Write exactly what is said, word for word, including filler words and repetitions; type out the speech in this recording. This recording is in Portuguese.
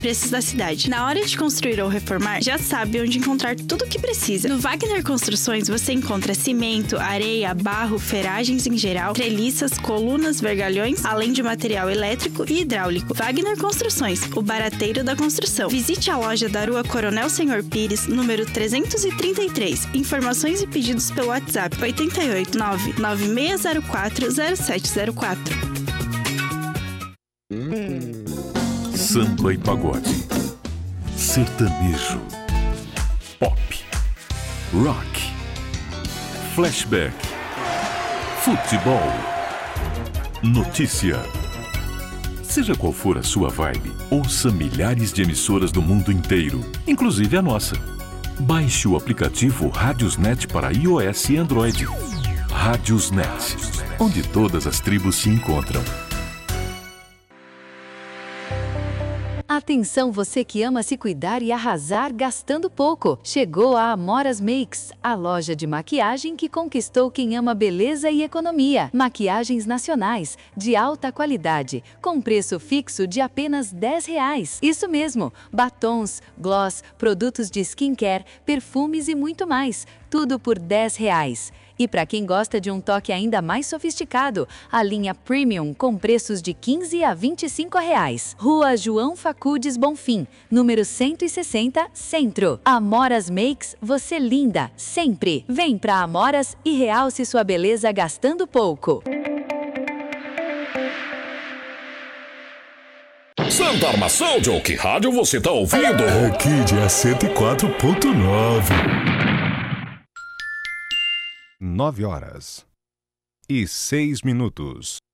preços da cidade. Na hora de construir ou reformar, já sabe onde encontrar tudo o que precisa. No Wagner Construções, você encontra cimento, areia, barro, ferragens em geral, treliças, colunas, vergalhões, além de material elétrico e hidráulico. Wagner Construções, o barateiro da construção. Visite a loja da Rua Coronel Senhor Pires, número trezentos e trinta e três. Informações e pedidos pelo WhatsApp oito oito nove, nove seis zero quatro, zero sete zero quatro. Samba e pagode, sertanejo, pop, rock, flashback, futebol, notícia. Seja qual for a sua vibe, ouça milhares de emissoras do mundo inteiro, inclusive a nossa. Baixe o aplicativo Radiosnet para iOS e Android. Radiosnet, onde todas as tribos se encontram. Atenção, você que ama se cuidar e arrasar gastando pouco. Chegou a Amoras Makes, a loja de maquiagem que conquistou quem ama beleza e economia. Maquiagens nacionais, de alta qualidade, com preço fixo de apenas dez reais. Isso mesmo, batons, gloss, produtos de skincare, perfumes e muito mais. Tudo por dez reais. E para quem gosta de um toque ainda mais sofisticado, a linha Premium com preços de quinze a vinte e cinco reais. Rua João Facudes Bonfim, número cento e sessenta, Centro. Amoras Makes, você linda, sempre. Vem pra Amoras e realce sua beleza gastando pouco. Santa Armação, Joe, que rádio você tá ouvindo? Kid é cento e quatro ponto nove. Nove horas e seis minutos.